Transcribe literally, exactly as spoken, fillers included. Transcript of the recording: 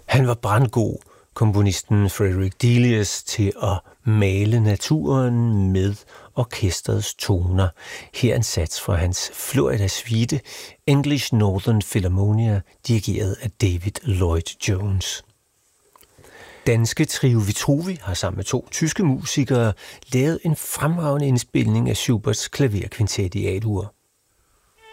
Han var brandgod, komponisten Frederick Delius, til at male naturen med orkestrets toner. Her en sats fra hans Florida-suite, English Northern Philharmonia, dirigeret af David Lloyd Jones. Danske Trio Vitruvi har sammen med to tyske musikere lavet en fremragende indspilning af Schuberts klaverkvintet i A-dur.